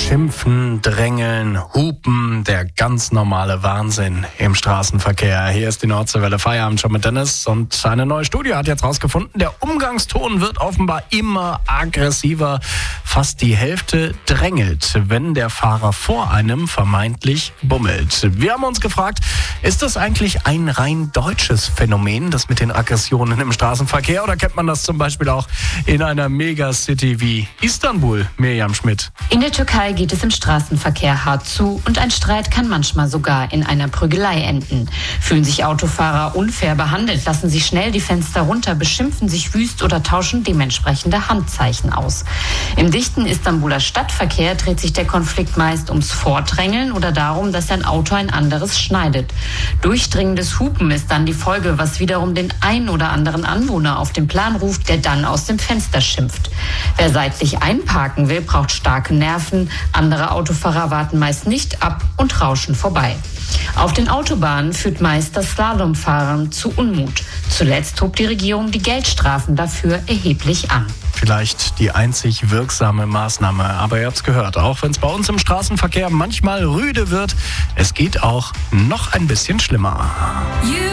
Schimpfen, Drängeln, Hupen, der ganz normale Wahnsinn im Straßenverkehr. Hier ist die Nordseewelle Feierabend schon mit Dennis und eine neue Studie hat jetzt rausgefunden, der Umgangston wird offenbar immer aggressiver. Fast die Hälfte drängelt, wenn der Fahrer vor einem vermeintlich bummelt. Wir haben uns gefragt, ist das eigentlich ein rein deutsches Phänomen, das mit den Aggressionen im Straßenverkehr, oder kennt man das zum Beispiel auch in einer Megacity wie Istanbul? Mirjam Schmidt. In der Türkei geht es im Straßenverkehr hart zu und ein Streit kann manchmal sogar in einer Prügelei enden. Fühlen sich Autofahrer unfair behandelt, lassen sie schnell die Fenster runter, beschimpfen sich wüst oder tauschen dementsprechende Handzeichen aus. Im dichten Istanbuler Stadtverkehr dreht sich der Konflikt meist ums Vordrängeln oder darum, dass ein Auto ein anderes schneidet. Durchdringendes Hupen ist dann die Folge, was wiederum den einen oder anderen Anwohner auf den Plan ruft, der dann aus dem Fenster schimpft. Wer seitlich einparken will, braucht starke Nerven. Andere Autofahrer warten meist nicht ab und rauschen vorbei. Auf den Autobahnen führt meist das Slalomfahren zu Unmut. Zuletzt hob die Regierung die Geldstrafen dafür erheblich an. Vielleicht die einzig wirksame Maßnahme. Aber ihr habt's gehört, auch wenn es bei uns im Straßenverkehr manchmal rüde wird, es geht auch noch ein bisschen schlimmer.